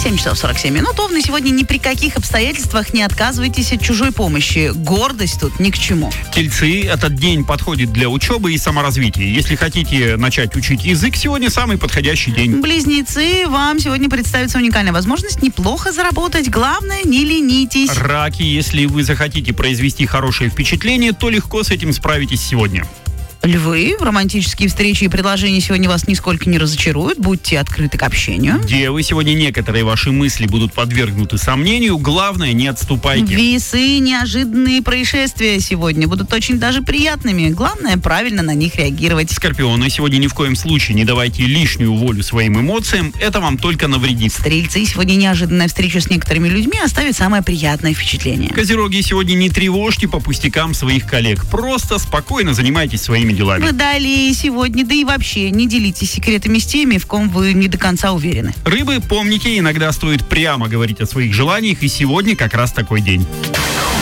7 часов 47 минут. Овны, сегодня ни при каких обстоятельствах не отказывайтесь от чужой помощи. Гордость тут ни к чему. Тельцы, этот день подходит для учебы и саморазвития. Если хотите начать учить язык, сегодня самый подходящий день. Близнецы, вам сегодня представится уникальная возможность неплохо заработать. Главное, не ленитесь. Раки, если вы захотите произвести хорошее впечатление, то легко с этим справитесь сегодня. Львы, романтические встречи и предложения сегодня вас нисколько не разочаруют. Будьте открыты к общению. Девы, сегодня некоторые ваши мысли будут подвергнуты сомнению. Главное, не отступайте. Весы, неожиданные происшествия сегодня будут очень даже приятными. Главное, правильно на них реагировать. Скорпионы, сегодня ни в коем случае не давайте лишнюю волю своим эмоциям. Это вам только навредит. Стрельцы, сегодня неожиданная встреча с некоторыми людьми оставит самое приятное впечатление. Козероги, сегодня не тревожьте по пустякам своих коллег. Просто спокойно занимайтесь своими делами. Водолеи сегодня, да и вообще, не делитесь секретами с теми, в ком вы не до конца уверены. Рыбы, помните, иногда стоит прямо говорить о своих желаниях, и сегодня как раз такой день.